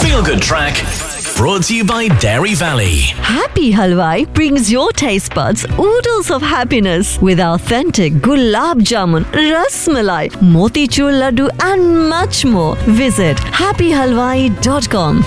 Feel Good Track, brought to you by Dairy Valley. Happy Halwai brings your taste buds oodles of happiness with authentic gulab jamun, ras malai, motichur laddu and much more. Visit happyhalwai.com.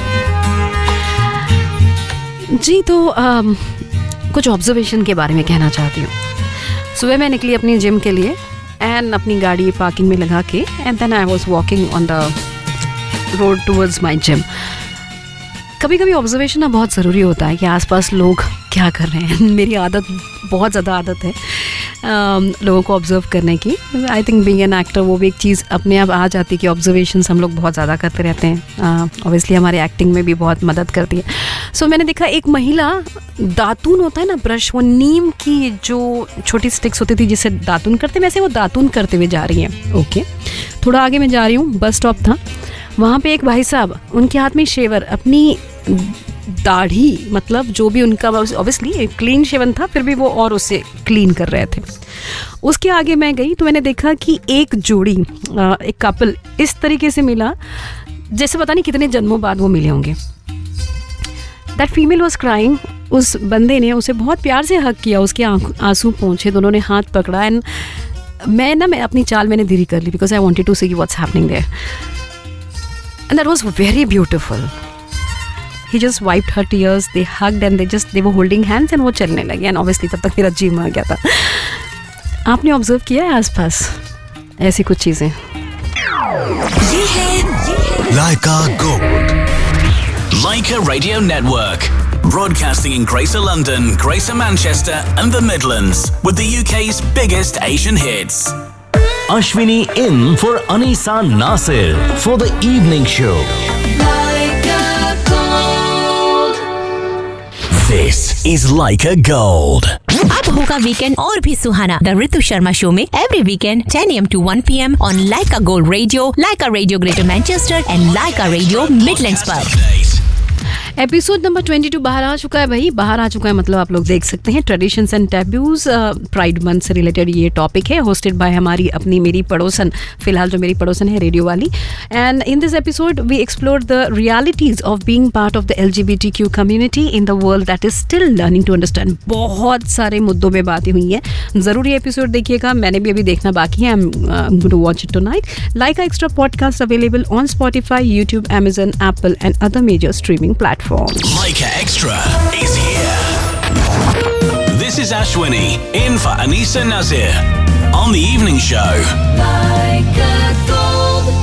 जी तो कुछ observation के बारे में कहना चाहती हूँ. सुबह मैं निकली अपनी जिम के लिए एंड अपनी गाड़ी पार्किंग में लगा के and then I was walking on the road towards my gym. कभी कभी ऑब्जर्वेशन ना बहुत ज़रूरी होता है कि आसपास लोग क्या कर रहे हैं. मेरी आदत, बहुत ज़्यादा आदत है लोगों को ऑब्जर्व करने की. I think being an actor वो भी एक चीज़ अपने आप आ जाती है कि ऑब्जर्वेशंस हम लोग बहुत ज़्यादा करते रहते हैं. ऑब्वियसली हमारे एक्टिंग में भी बहुत मदद करती है. सो मैंने देखा एक महिला दातून होता है ना, ब्रश, वो नीम की जो छोटी स्टिक्स होती थी जिससे दातून करते, वैसे वो दातून करते हुए जा रही हैं. ओके, थोड़ा आगे मैं जा रही हूँ, बस स्टॉप था, वहाँ पे एक भाई साहब, उनके हाथ में शेवर, अपनी दाढ़ी, मतलब जो भी उनका ऑब्वियसली क्लीन शेवन था, फिर भी वो और उससे क्लीन कर रहे थे. उसके आगे मैं गई तो मैंने देखा कि एक जोड़ी, एक कपल इस तरीके से मिला जैसे पता नहीं कितने जन्मों बाद वो मिले होंगे. That female was crying. उस बंदे ने उसे बहुत प्यार से हग किया, उसके आंसू पोंछे, दोनों ने हाथ पकड़ा एंड मैं अपनी चाल मैंने धीरे कर ली because I wanted to see what's happening there. And that was very beautiful. He just wiped her tears, they hugged and they were holding hands and वो चलने लगे. And obviously तब तक मेरा जिम आ गया था. आपने ऑब्जर्व किया है आसपास ऐसी कुछ चीजें? ये है Laika Gold. Laika Radio Network, broadcasting in Greater London, Greater Manchester and the Midlands with the UK's biggest Asian hits. Ashwini in for Anisa Nasir for the evening show. This is Laika Gold. अब होगा weekend और भी सुहाना. The Ritu Sharma show में every weekend 10 AM to 1 PM on Lyca gold radio, Lyca radio greater Manchester and Lyca radio Midlands पर. Episode number 22 बाहर आ चुका है भाई. बाहर आ चुका है मतलब आप लोग देख सकते हैं. Traditions and taboos, pride month से रिलेटेड ये टॉपिक है. होस्टेड बाय हमारी अपनी मेरी पड़ोसन, फिलहाल जो मेरी पड़ोसन है रेडियो वाली. And in this episode we explore the realities of being part of the LGBTQ community in the world that is still learning to understand. बहुत सारे मुद्दों में बातें हुई हैं. जरूरी एपिसोड देखिएगा. मैंने भी अभी देखना बाकी है. I am going to watch it tonight. Lyca extra podcast available on Spotify, YouTube, Amazon, Apple and other major streaming platforms. Laika Extra is here. This is Ashwini in for Anisa Nazir on the evening show. Laika Gold.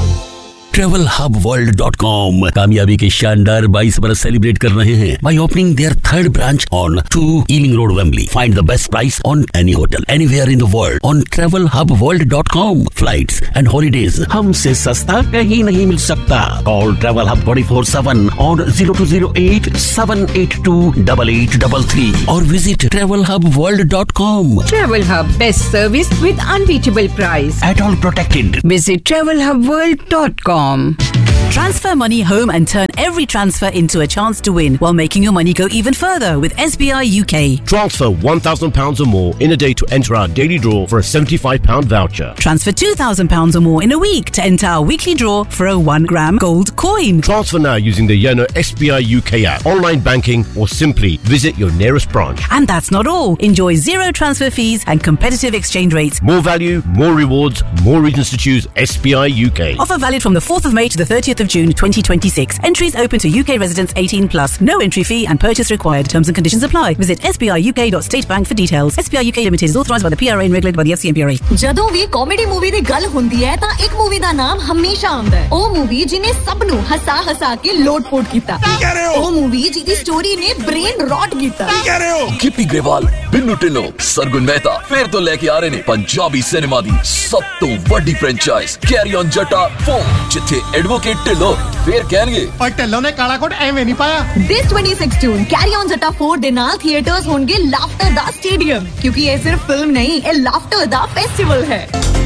TravelHubWorld.com कामयाबी के शानदार 22 बरस celebrate कर रहे हैं by opening their third branch on 2 Ealing Road, Wembley. Find the best price on any hotel anywhere in the world on TravelHubWorld.com. Flights and holidays हमसे सस्ता कहीं नहीं मिल सकता. Call Travel Hub 24/7 on 0208 782 8833 or visit TravelHubWorld.com. Travel Hub, best service with unbeatable price. At all protected. Visit TravelHubWorld.com. Transfer money home and turn every transfer into a chance to win while making your money go even further with SBI UK. Transfer £1,000 or more in a day to enter our daily draw for a £75 voucher. Transfer £2,000 or more in a week to enter our weekly draw for a 1 gram gold coin. Transfer now using the Yono SBI UK app, online banking, or simply visit your nearest branch. And that's not all. Enjoy zero transfer fees and competitive exchange rates. More value, more rewards, more reasons to choose SBI UK. Offer valid from the 4th of May to the 30th of June 2026. Entries open to UK residents 18+. No entry fee and purchase required. Terms and conditions apply. Visit sbiuk.statebank for details. SBI UK Limited is authorised by the PRA and regulated by the FCMPRA. ਜਦੋਂ ਵੀ comedy movie ਦੀ ਗੱਲ ਹੁੰਦੀ ਹੈ ਤਾਂ ਇੱਕ movie ਦਾ ਨਾਮ ਹਮੇਸ਼ਾ ਆਉਂਦਾ ਹੈ. ਉਹ ਮੂਵੀ ਜਿਹਨੇ ਸਭ ਨੂੰ ਹਸਾ ਕੇ ਲੋਟ-ਪੋਟ ਕੀਤਾ. ਕੀ ਕਹਿ ਰਹੇ ਹੋ? ਉਹ ਮੂਵੀ ਜਿਹਦੀ ਸਟੋਰੀ ਨੇ ਬ੍ਰੇਨ ਰੌਟ ਕੀਤਾ. ਕੀ ਕਹਿ ਰਹੇ ਹੋ? ਗਿੱਪੀ ਗਰੇਵਾਲ, ਬਿੰਨੂ ਢਿੱਲੋਂ, ਸਰਗੁਣ ਮਹਿਤਾ ਫਿਰ ਤੋਂ ਲੈ ਕੇ ਆ ਰਹੇ ਨੇ ਪੰਜਾਬੀ ਸਿਨੇਮਾ ਦੀ ਸਭ ਤੋਂ ਵੱਡੀ ਫਰੈਂਚਾਈਜ਼ ਕੈਰੀ ਔਨ ਜੱਟਾ 4, ਜਿੱਥੇ ਐਡਵੋਕੇਟ ਢਿੱਲੋਂ ਫੇਰ ਕਹਿਣਗੇ ਪਰ ਢਿੱਲੋਂ ਨੇ ਕਾਲਾ ਕੋਟ ਐਵੇਂ ਨਹੀਂ ਪਾਇਆ. This 26 June ਕੈਰੀ ਔਨ ਜੱਟਾ 4 ਦੇ ਨਾਲ ਥੀਏਟਰਸ ਹੋਣਗੇ ਲਾਫਟਰ ਦਾ ਸਟੇਡੀਅਮ, ਕਿਉਂਕਿ ਇਹ ਸਿਰਫ ਫਿਲਮ ਨਹੀਂ, ਇਹ ਲਾਫਟਰ ਦਾ ਫੈਸਟੀਵਲ ਹੈ.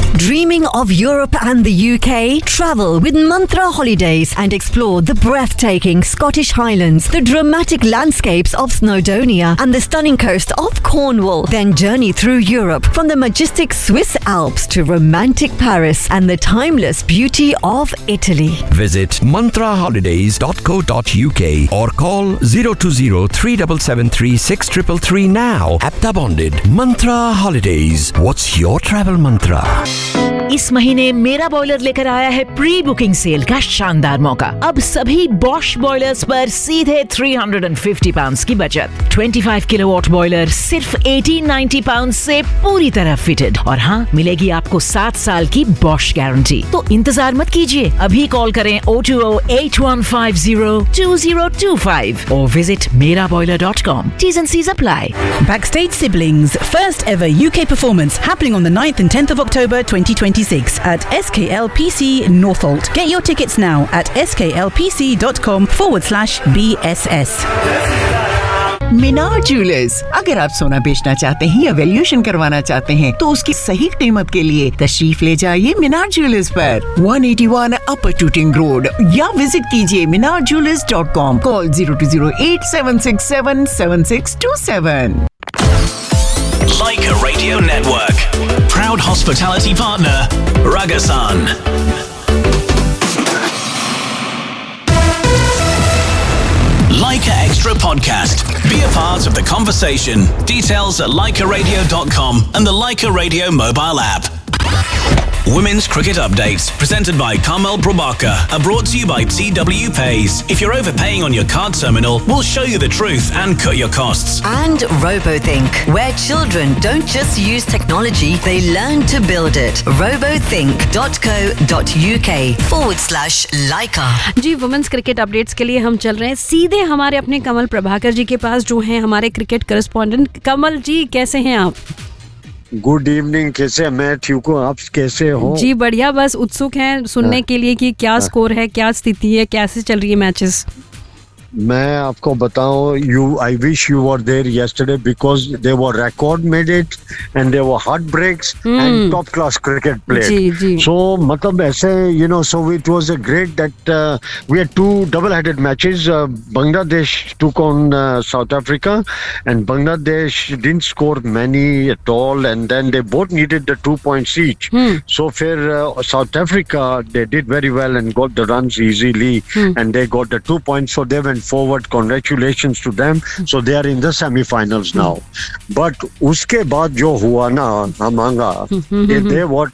Dreaming of Europe and the UK? Travel with Mantra Holidays and explore the breathtaking Scottish Highlands, the dramatic landscapes of Snowdonia and the stunning coast of Cornwall. Then journey through Europe from the majestic Swiss Alps to romantic Paris and the timeless beauty of Italy. Visit mantraholidays.co.uk or call 020-3773-6333 now. Apta bonded. Mantra Holidays. What's your travel mantra? इस महीने मेरा boiler लेकर आया है pre booking cell का शानदार मौका। अब सभी बॉश बॉयलर्स पर सीधे £350 की बचत। 25 किलोवाट बॉयलर सिर्फ £1890 से पूरी तरह फिटेड। और हाँ, मिलेगी आपको 7 साल की बॉश गारंटी। तो इंतजार मत कीजिए, अभी कॉल करें 020-8150-2025 or visit meraboiler.com. T's and C's apply. Backstage Siblings, first ever UK performance happening on the 9th and 10th of October 2026 at SKLPC Northolt. Get your tickets now at sklpc.com/BSS. Minar jewellers, अगर आप सोना बेचना चाहते हैं या valuation करवाना चाहते हैं तो उसकी सही कीमत के लिए तशरीफ ले जाइए मीनार ज्वेलर्स पर 181 अपर टूटिंग रोड या विजिट कीजिए minarjewelers.com. Call 0208-767-7627. Leica Radio Network, proud hospitality partner, Ragasan. Leica Extra Podcast. Be a part of the conversation. Details at leicaradio.com and the Leica Radio mobile app. Women's Cricket Updates, presented by Carmel Brubaka, are brought to you by TW Pays. If you're overpaying on your card terminal, we'll show you the truth and cut your costs. And RoboThink, where children don't just use technology, they learn to build it. robothink.co.uk/Leica. Ji, women's cricket updates के लिए हम चल रहे हैं सीधे हमारे अपने कमल प्रभाकर जी के पास, जो हैं हमारे क्रिकेट करस्पॉन्डेंट। कमल जी, कैसे हैं आप? गुड इवनिंग, कैसे? मैं ठीक हूँ, आप कैसे हो? जी बढ़िया, बस उत्सुक हैं सुनने के लिए कि क्या स्कोर है, क्या स्थिति है, कैसे चल रही है मैचेस। मैं आपको बताऊं, I wish you were there yesterday because they were record made it and they were heartbreaks and top class cricket played. So मतलब ऐसे so it was a great that we had two double-headed matches. Bangladesh took on South Africa and Bangladesh didn't score many at all, and then they both needed the 2 points each. So for South Africa, they did very well and got the runs easily and they got the 2 points, so they went forward. Congratulations to them. So they are in the semi-finals now. But uske baad jo hua na hamanga, there were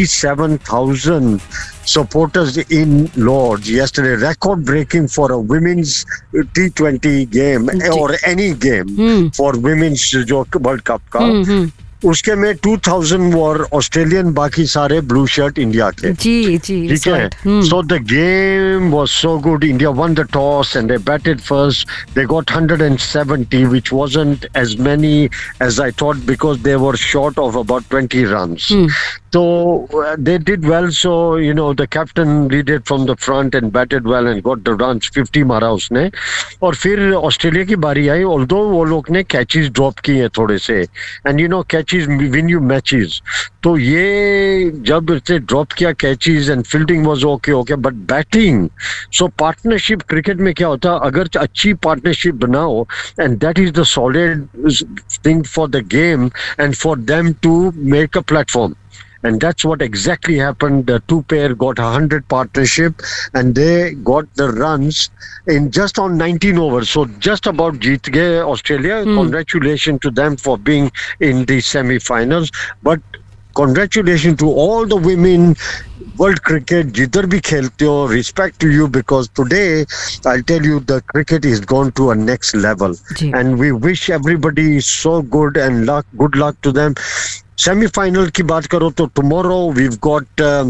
27,000 supporters in Lords yesterday, record breaking for a women's T20 game or any game for women's World Cup ka. उसके में 2000 वर Australian, बाकी सारे blue shirt India के। जी ठीक है। So the game was so good. India one the toss and they batted first. They got 170 which wasn't as many as I thought because they were short of about 20 runs. So they did well. So the captain leaded from the front and batted well and got the runs. 50 मारा उसने. और फिर Australia की बारी आई. Although वो लोग ने catches drop किए थोड़े से, and catches win you matches. तो ये जब से ड्रॉप किया catches and fielding was okay, but batting. So partnership cricket में क्या होता है, अगर अच्छी partnership बनाओ, and that is the solid thing for the game and for them to make a platform. And that's what exactly happened. The two pair got 100 partnership and they got the runs in just on 19 overs. So just about jeet gaye Australia. Congratulations to them for being in the semi-finals. But congratulations to all the women. World cricket, jidhar bhi khelte ho, respect to you, because today I'll tell you the cricket is gone to a next level. And we wish everybody so good and good luck to them. Semi-final की बात करो तो tomorrow we've got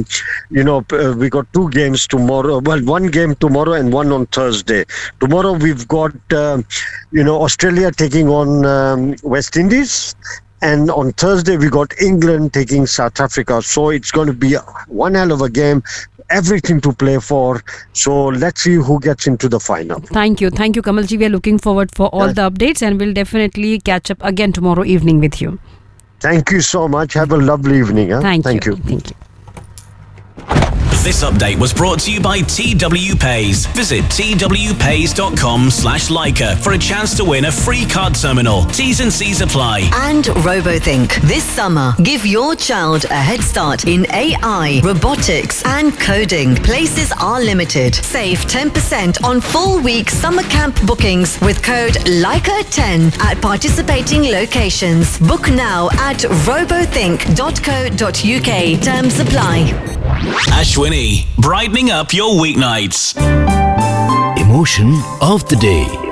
we got 2 games tomorrow. Well, 1 game tomorrow and 1 on Thursday. Tomorrow we've got Australia taking on West Indies, and on Thursday we got England taking South Africa. So it's going to be one hell of a game. Everything to play for. So let's see who gets into the final. Thank you, Kamal ji. We are looking forward for all the updates and we'll definitely catch up again tomorrow evening with you. Thank you so much. Have a lovely evening. Thank you. This update was brought to you by TW Pays. Visit twpays.com/Leica for a chance to win a free card terminal. T's and C's apply. And RoboThink. This summer, give your child a head start in AI, robotics and coding. Places are limited. Save 10% on full week summer camp bookings with code Leica10 at participating locations. Book now at robothink.co.uk. Terms apply. Ashwini, brightening up your weeknights. Emotion of the day.